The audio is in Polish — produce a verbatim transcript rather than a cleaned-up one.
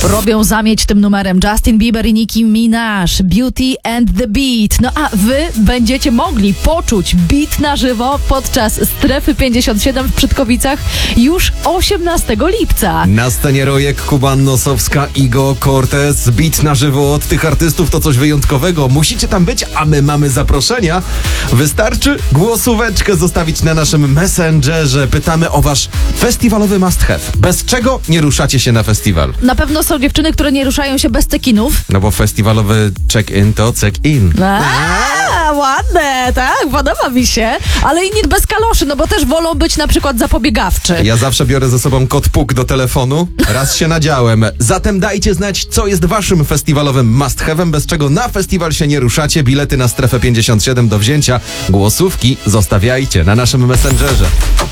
Robią zamieć tym numerem Justin Bieber i Nicki Minaj, Beauty and the Beat. No a wy będziecie mogli poczuć beat na żywo podczas Strefy pięćdziesiąt siedem w Przytkowicach już osiemnastego lipca. Na scenie Rojek, Kuban, Nosowska, Igo, Cortez. Beat na żywo od tych artystów to coś wyjątkowego. Musicie tam być, a my mamy zaproszenia. Wystarczy głosóweczkę zostawić na naszym Messengerze. Pytamy o wasz festiwalowy must have. Bez czego nie ruszacie się na festiwal? Na pewno są dziewczyny, które nie ruszają się bez cekinów. No bo festiwalowy check-in to check-in. A, ładne, tak, podoba mi się. Ale inni bez kaloszy, no bo też wolą być na przykład zapobiegawczy. Ja zawsze biorę ze sobą kod puk do telefonu. Raz się nadziałem. Zatem dajcie znać, co jest waszym festiwalowym must have'em, bez czego na festiwal się nie ruszacie. Bilety na Strefę pięćdziesiąt siedem do wzięcia. Głosówki zostawiajcie na naszym Messengerze.